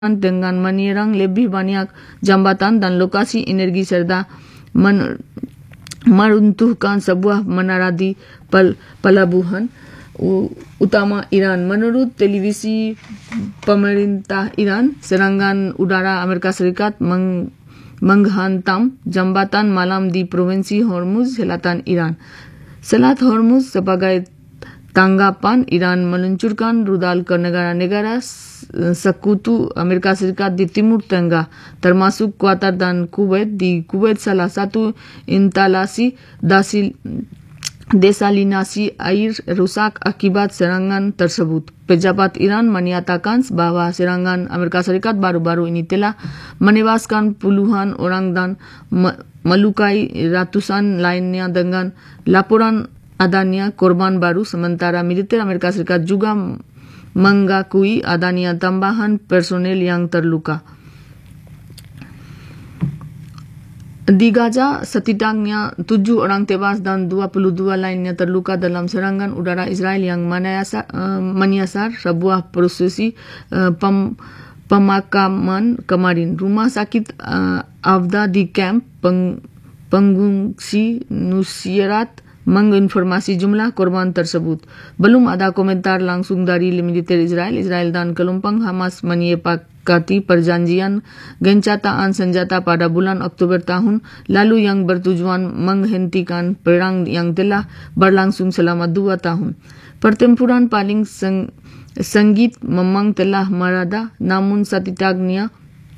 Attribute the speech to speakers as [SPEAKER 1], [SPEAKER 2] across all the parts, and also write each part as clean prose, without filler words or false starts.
[SPEAKER 1] dengan menyerang lebih banyak jambatan dan lokasi energi serta meruntuhkan sebuah menara di pelabuhan utama Iran. Menurut televisi pemerintah Iran, serangan udara Amerika Serikat menghantam jambatan malam di provinsi Hormuz, selatan Iran. Selat Hormuz sebagai tanggapan Iran meluncurkan rudal ke negara-negara sekutu Amerika Serikat di Timur Tengah, termasuk Qatar dan Kuwait. Di Kuwait, salah satu instalasi desalinasi air rusak akibat serangan tersebut. Pejabat Iran menyatakan bahwa serangan Amerika Serikat baru-baru ini telah menewaskan puluhan orang dan melukai ratusan lainnya dengan laporan adanya korban baru, sementara militer Amerika Serikat juga mengakui adanya tambahan personel yang terluka. Di Gaza, setidaknya 7 orang tewas dan 22 lainnya terluka dalam serangan udara Israel yang menyasar sebuah prosesi pemakaman kemarin. Rumah sakit Avda di kamp pengungsi Nusairat menginformasi jumlah korban tersebut. Belum ada komentar langsung dari militer Israel. Israel dan kelompok Hamas menyepakati perjanjian gencatan senjata pada bulan Oktober tahun lalu yang bertujuan menghentikan perang yang telah berlangsung selama 2 tahun. Pertempuran paling sengit memang telah merada, namun setidaknya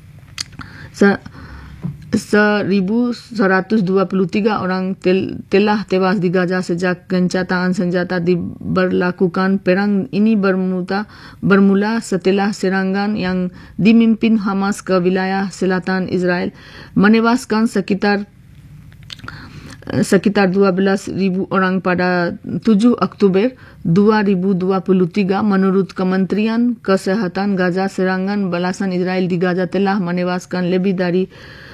[SPEAKER 1] 1,123 orang telah tewas di Gaza sejak gencatan senjata diberlakukan. Perang ini bermula setelah serangan yang dipimpin Hamas ke wilayah selatan Israel menewaskan sekitar 12,000 orang pada 7 Oktober 2023. Menurut Kementerian Kesehatan Gaza, serangan balasan Israel di Gaza telah menewaskan lebih dari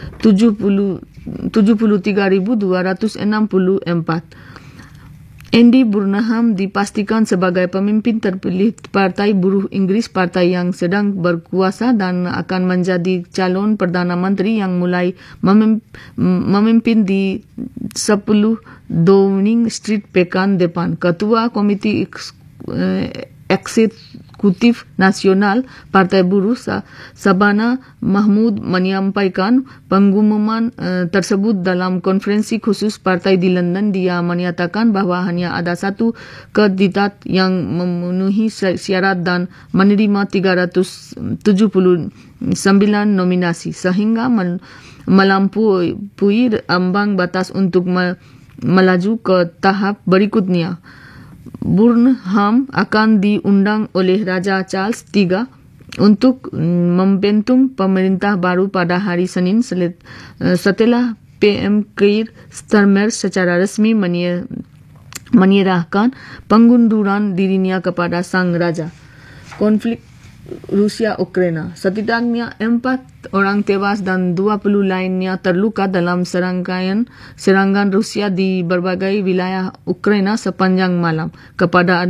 [SPEAKER 1] 73,264. Andy Burnham dipastikan sebagai pemimpin terpilih Partai Buruh Inggris, partai yang sedang berkuasa, dan akan menjadi calon Perdana Menteri yang mulai memimpin di 10 Downing Street pekan depan. Ketua Komiti Eksekutif Nasional Partai Buruh Sabana Mahmud menyampaikan pengumuman tersebut dalam konferensi khusus partai di London. Dia menyatakan bahwa hanya ada satu kandidat yang memenuhi syarat dan menerima 379 nominasi sehingga melampaui ambang batas untuk melaju ke tahap berikutnya. Burnham akan diundang oleh Raja Charles III untuk membentuk pemerintah baru pada hari Senin setelah PM Keir Starmer secara resmi menyerahkan pengunduran dirinya kepada sang raja. Konflik Rusia-Ukraina, setidaknya 4 orang tewas dan 20 lainnya terluka dalam serangkaian serangan Rusia di berbagai wilayah Ukraina sepanjang malam. Kepada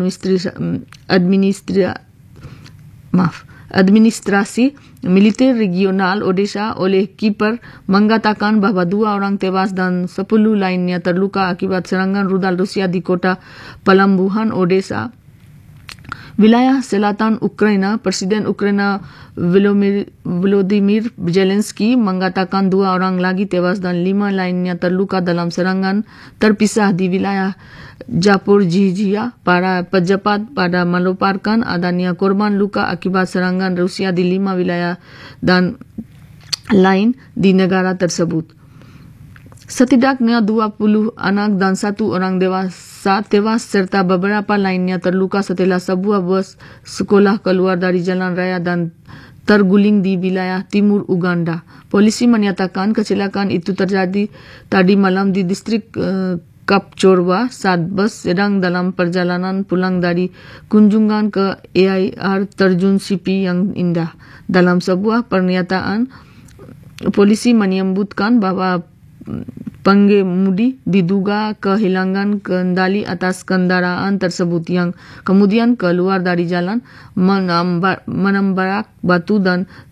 [SPEAKER 1] administrasi militer regional Odessa oleh Kiev mengatakan bahwa 2 orang tewas dan 10 lainnya terluka akibat serangan rudal Rusia di kota pelabuhan Odessa, wilayah selatan Ukraina. Presiden Ukraina Volodymyr Zelensky mengatakan 2 orang lagi tewas dan 5 lainnya terluka dalam serangan terpisah di wilayah Zaporizhia. Para pejabat pada melaporkan adanya korban luka akibat serangan Rusia di 5 wilayah dan lain di negara tersebut. Setidaknya 20 anak dan 1 orang dewasa tewas serta beberapa lainnya terluka setelah sebuah bus sekolah keluar dari jalan raya dan terguling di wilayah timur Uganda. Polisi menyatakan kecelakaan itu terjadi tadi malam di distrik Kapchorwa saat bus sedang dalam perjalanan pulang dari kunjungan ke air terjun Sipi yang indah. Dalam sebuah pernyataan, polisi menyebutkan bahwa pengemudi diduga kehilangan kendali atas kendaraan tersebut yang kemudian keluar dari jalan, menabrak batu dan